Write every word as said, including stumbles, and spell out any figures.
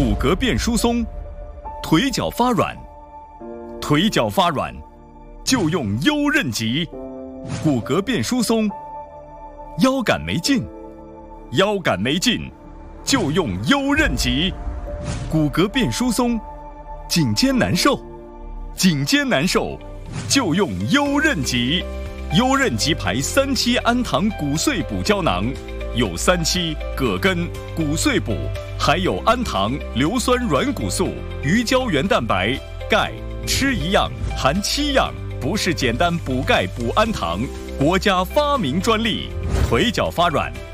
骨骼变疏松，腿脚发软，腿脚发软就用优韧脊；骨骼变疏松，腰杆没劲，腰杆没劲就用优韧脊；骨骼变疏松，颈肩难受，颈肩难受就用优韧脊。优韧脊牌三七氨糖骨碎补胶囊，有三七、葛根、骨碎补，还有氨糖、硫酸软骨素、鱼胶原蛋白、钙，吃一样含七样，不是简单补钙补氨糖，国家发明专利。腿脚发软，